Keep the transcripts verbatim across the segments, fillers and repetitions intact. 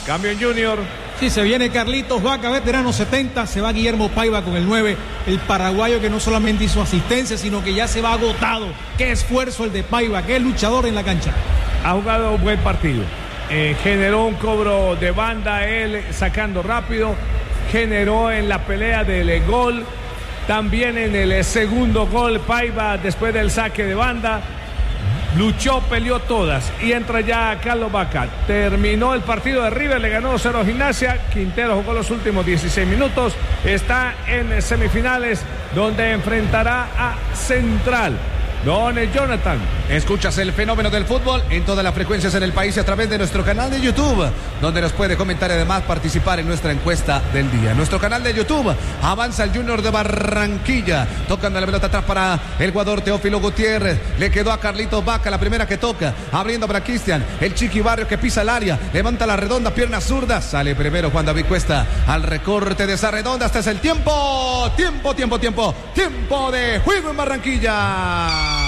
Cambio en Junior. Sí, se viene Carlitos Vaca, veterano setenta, se va Guillermo Paiva con el nueve, el paraguayo que no solamente hizo asistencia, sino que ya se va agotado. Qué esfuerzo el de Paiva, qué luchador en la cancha. Ha jugado un buen partido. Eh, generó un cobro de banda, él sacando rápido, generó en la pelea del gol, también en el segundo gol Paiva después del saque de banda. Luchó, peleó todas y entra ya Carlos Vaca. Terminó el partido de River, le ganó dos cero Gimnasia. Quintero jugó los últimos dieciséis minutos. Está en semifinales donde enfrentará a Central. Don Jonathan. Escuchas el fenómeno del fútbol en todas las frecuencias en el país y a través de nuestro canal de YouTube, donde nos puede comentar y además participar en nuestra encuesta del día. Nuestro canal de YouTube, avanza el Junior de Barranquilla, tocando la pelota atrás para el jugador Teófilo Gutiérrez, le quedó a Carlitos Vaca, la primera que toca, abriendo para Cristian, el Chiqui Barrio que pisa el área, levanta la redonda, pierna zurda, sale primero Juan David Cuesta al recorte de esa redonda. Este es el tiempo, tiempo, tiempo, tiempo, tiempo de juego en Barranquilla.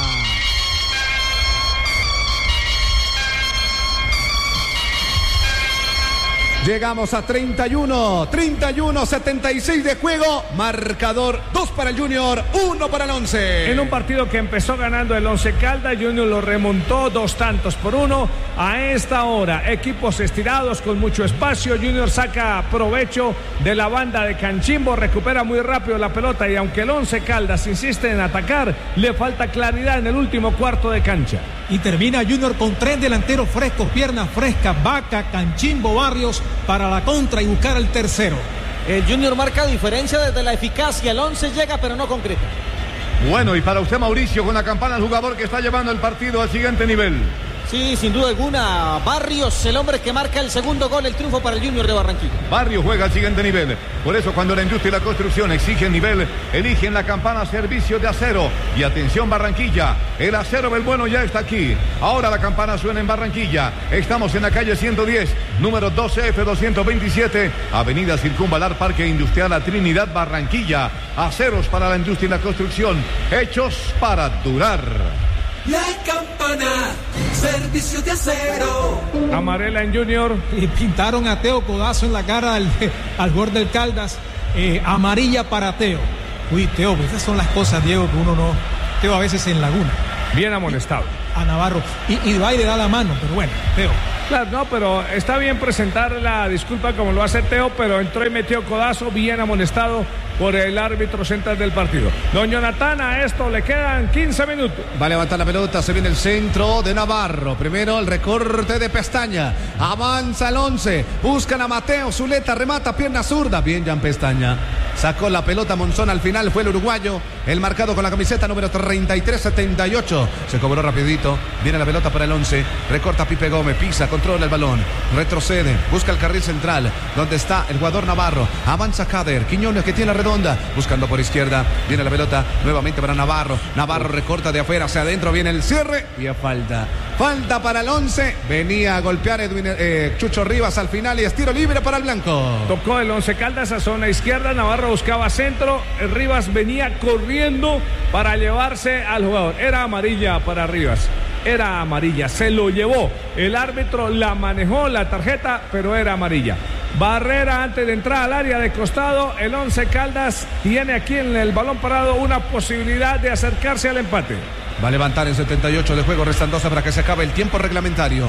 Llegamos a treinta y uno, treinta y uno, setenta y seis de juego. Marcador dos para el Junior, uno para el Once. En un partido que empezó ganando el Once Caldas, Junior lo remontó dos tantos por uno. A esta hora, equipos estirados con mucho espacio. Junior saca provecho de la banda de Canchimbo, recupera muy rápido la pelota y aunque el Once Caldas insiste en atacar, le falta claridad en el último cuarto de cancha. Y termina Junior con tres delanteros frescos, piernas frescas, Vaca, Canchimbo, Barrios, para la contra y buscar el tercero. El Junior marca diferencia desde la eficacia. El Once llega pero no concreta. Bueno, y para usted, Mauricio, con la campana el jugador que está llevando el partido al siguiente nivel. Sí, sin duda alguna, Barrios, el hombre que marca el segundo gol, el triunfo para el Junior de Barranquilla. Barrios juega al siguiente nivel. Por eso cuando la industria y la construcción exigen nivel, eligen la campana servicio de acero. Y atención Barranquilla, el acero del bueno ya está aquí. Ahora la campana suena en Barranquilla. Estamos en la calle ciento diez, número doce F doscientos veintisiete, avenida Circunvalar, Parque Industrial La Trinidad, Barranquilla. Aceros para la industria y la construcción, hechos para durar. La campana, servicio de acero. Amarela en Junior. Y pintaron a Teo codazo en la cara al, al borde del Caldas. Eh, amarilla para Teo. Uy, Teo, pues esas son las cosas, Diego, que uno no... Teo a veces en laguna. Bien amonestado. A Navarro. Y, y va y le da la mano, pero bueno, Teo. Claro, no, pero está bien presentar la disculpa como lo hace Teo, pero entró y metió codazo, bien amonestado por el árbitro central del partido. Don Jonathan, a esto le quedan quince minutos. Va a levantar la pelota, se viene el centro de Navarro. Primero el recorte de Pestaña. Avanza el once. Buscan a Mateo Zuleta, remata, pierna zurda. Bien, Jan Pestaña. Sacó la pelota Monzón al final, fue el uruguayo. El marcado con la camiseta número treinta y tres setenta y ocho. Se cobró rapidito. Viene la pelota para el once. Recorta Pipe Gómez, pisa, controla el balón. Retrocede, busca el carril central. Donde está el jugador Navarro. Avanza Kader. Quiñones que tiene la redonda. Buscando por izquierda. Viene la pelota nuevamente para Navarro. Navarro recorta de afuera hacia adentro. Viene el cierre. Y a falta. Falta para el once. Venía a golpear Edwin, eh, Chucho Rivas al final y es tiro libre para el blanco. Tocó el Once Caldas a zona izquierda. Navarro buscaba centro. Rivas venía corriendo para llevarse al jugador. Era amarilla para Rivas. Era amarilla. Se lo llevó. El árbitro la manejó la tarjeta, pero era amarilla. Barrera antes de entrar al área de costado. El Once Caldas tiene aquí en el balón parado una posibilidad de acercarse al empate. Va a levantar en setenta y ocho de juego, restan doce para que se acabe el tiempo reglamentario.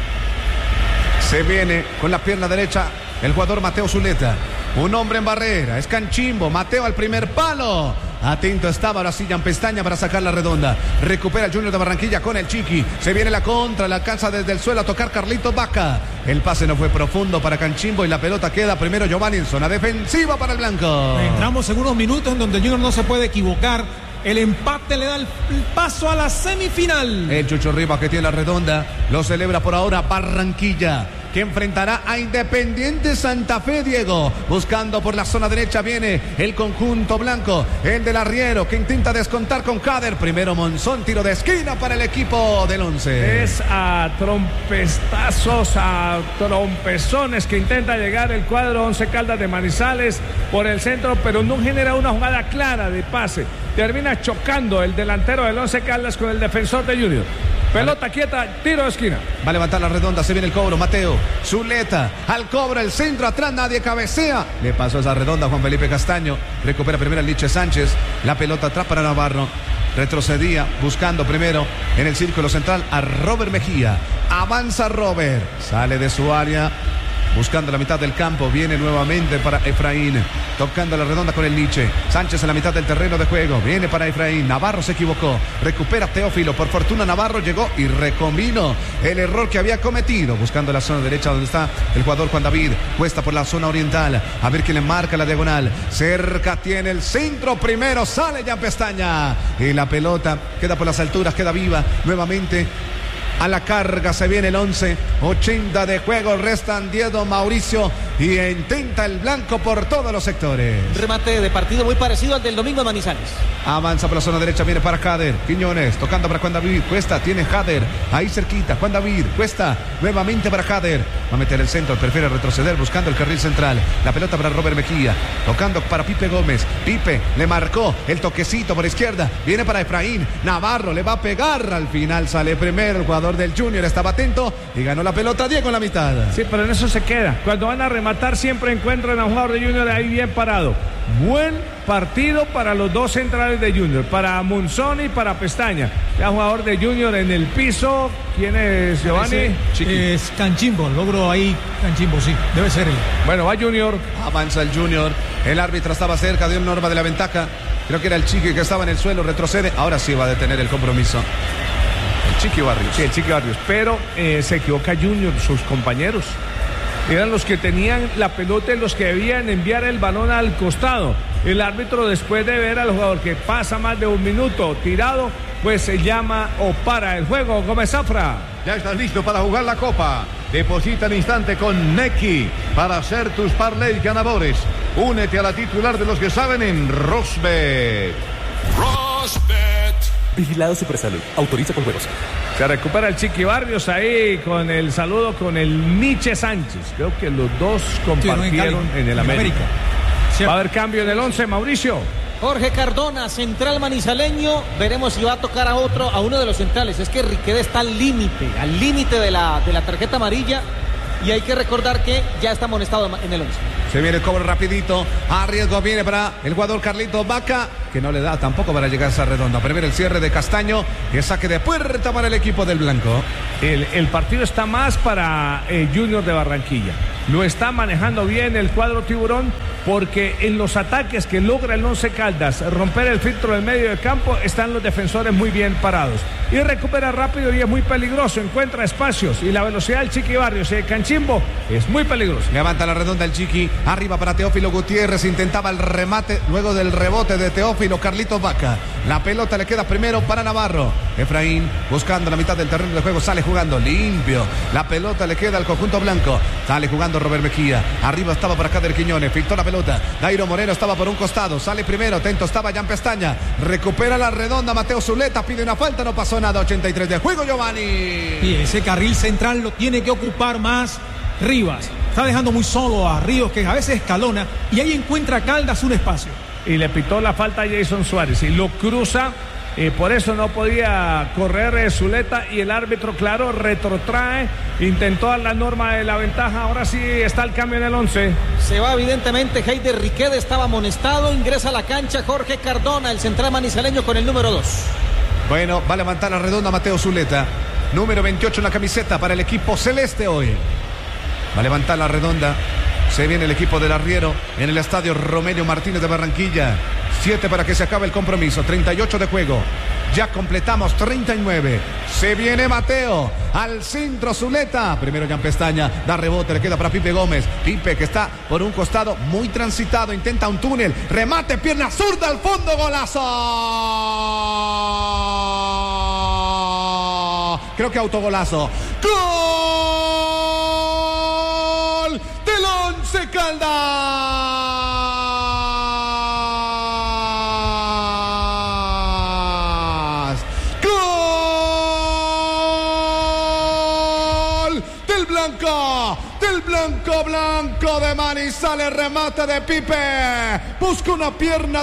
Se viene con la pierna derecha el jugador Mateo Zuleta. Un hombre en barrera, es Canchimbo. Mateo al primer palo. Atento estaba ahora sí Jan Pestaña para sacar la redonda. Recupera el Junior de Barranquilla con el Chiqui. Se viene la contra, la alcanza desde el suelo a tocar Carlitos Vaca. El pase no fue profundo para Canchimbo y la pelota queda primero Giovanni en zona defensiva para el blanco. Entramos en unos minutos en donde el Junior no se puede equivocar. El empate le da el paso a la semifinal. El Chucho Rivas que tiene la redonda lo celebra por ahora Barranquilla, que enfrentará a Independiente Santa Fe, Diego. Buscando por la zona derecha viene el conjunto blanco. El del Arriero que intenta descontar con Kader. Primero Monzón, tiro de esquina para el equipo del once. Es a trompestazos, a trompezones que intenta llegar el cuadro Once Caldas de Manizales por el centro, pero no genera una jugada clara de pase. Termina chocando el delantero del Once Caldas con el defensor de Junior. Pelota quieta, tiro de esquina. Va a levantar la redonda, se viene el cobro, Mateo Zuleta, al cobro, el centro, atrás nadie cabecea. Le pasó esa redonda a Juan Felipe Castaño. Recupera primero el Liche Sánchez. La pelota atrás para Navarro. Retrocedía, buscando primero en el círculo central a Robert Mejía. Avanza Robert, sale de su área, buscando la mitad del campo. Viene nuevamente para Efraín, tocando la redonda con el Liche. Sánchez en la mitad del terreno de juego. Viene para Efraín. Navarro se equivocó. Recupera Teófilo. Por fortuna Navarro llegó y recombinó el error que había cometido. Buscando la zona derecha donde está el jugador Juan David. Cuesta por la zona oriental. A ver quién le marca la diagonal. Cerca tiene el centro. Primero sale Jan Pestaña. Y la pelota queda por las alturas. Queda viva nuevamente. A la carga se viene el once, ochenta de juego, restan diez, don Mauricio, y intenta el blanco por todos los sectores. Remate de partido muy parecido al del domingo de Manizales. Avanza por la zona derecha, viene para Jader, Quiñones, tocando para Juan David, Cuesta, tiene Jader, ahí cerquita, Juan David, Cuesta, nuevamente para Jader, va a meter el centro, prefiere retroceder buscando el carril central, la pelota para Robert Mejía, tocando para Pipe Gómez, Pipe le marcó el toquecito por izquierda, viene para Efraín, Navarro le va a pegar, al final sale primero el jugador del Junior, estaba atento y ganó la pelota Diego en la mitad. Sí, pero en eso se queda. Cuando van a rematar siempre encuentran a un jugador de Junior ahí bien parado. Buen partido para los dos centrales de Junior, para Monzón y para Pestaña. Ya jugador de Junior en el piso. ¿Quién es, Giovanni? Es Canchimbo, logro ahí Canchimbo, sí, debe ser él. Bueno, va Junior. Avanza el Junior, el árbitro estaba cerca, dio norma de la ventaja. Creo que era el Chiqui que estaba en el suelo, retrocede. Ahora sí va a detener el compromiso. El Chiqui Barrios. Sí, el Chiqui Barrios. Pero eh, se equivoca Junior, sus compañeros. Eran los que tenían la pelota y los que debían enviar el balón al costado. El árbitro, después de ver al jugador que pasa más de un minuto tirado, pues se llama o para el juego. Gómez Zafra. Ya estás listo para jugar la Copa. Deposita al instante con Nequi para hacer tus parlays ganadores. Únete a la titular de los que saben en Rosbet. Rosbet. Vigilado Supersalud. Autoriza con juegos. Se recupera el Chiqui Barrios ahí con el saludo con el Liche Sánchez. Creo que los dos compartieron sí, en, en el América. América. Sí. Va a haber cambio en el once, Mauricio. Jorge Cardona, central manizaleño. Veremos si va a tocar a otro, a uno de los centrales. Es que Riquelme está al límite, al límite de la, de la tarjeta amarilla. Y hay que recordar que ya está amonestado en el once. Se viene el cobro rapidito. A riesgo viene para el jugador Carlito Vaca, que no le da tampoco para llegar a esa redonda. Primero el cierre de Castaño y el saque de puerta para el equipo del blanco. El, el partido está más para eh, Junior de Barranquilla. Lo está manejando bien el cuadro tiburón, porque en los ataques que logra el Once Caldas romper el filtro del medio de campo, están los defensores muy bien parados. Y recupera rápido y es muy peligroso. Encuentra espacios y la velocidad del Chiqui Barrios y el Canchimbo es muy peligroso. Levanta la redonda el Chiqui. Arriba para Teófilo Gutiérrez. Intentaba el remate luego del rebote de Teófilo. Carlitos Vaca. La pelota le queda primero para Navarro. Efraín buscando la mitad del terreno de juego. Sale jugando limpio. La pelota le queda al conjunto blanco. Sale jugando Robert Mejía. Arriba estaba para Jader Quiñones. Filtró la pelota. Dairo Moreno estaba por un costado. Sale primero. Atento estaba Jan Pestaña. Recupera la redonda Mateo Zuleta. Pide una falta. No pasó nada. ochenta y tres de juego, Giovanni. Y ese carril central lo tiene que ocupar más Rivas. Está dejando muy solo a Ríos, que a veces escalona, y ahí encuentra Caldas un espacio. Y le pitó la falta a Jason Suárez y lo cruza. Eh, por eso no podía correr eh, Zuleta, y el árbitro, claro, retrotrae. Intentó dar la norma de la ventaja. Ahora sí está el cambio en el once. Se va evidentemente Heider Riquelme, estaba amonestado. Ingresa a la cancha Jorge Cardona, el central manizaleño, con el número dos. Bueno, va a levantar la redonda Mateo Zuleta. Número veintiocho en la camiseta para el equipo celeste hoy. Va a levantar la redonda. Se viene el equipo del Arriero en el estadio Romelio Martínez de Barranquilla. siete para que se acabe el compromiso. treinta y ocho de juego. Ya completamos treinta y nueve. Se viene Mateo. Al centro Zuleta. Primero Jan Pestaña. Da rebote. Le queda para Pipe Gómez. Pipe que está por un costado muy transitado. Intenta un túnel. Remate. Pierna zurda al fondo. Golazo. Creo que autogolazo. ¡Gol! Del Once Caldas. ¡Gol! Del blanco. Del blanco blanco de Manizales. Remate de Pipe. Busca una pierna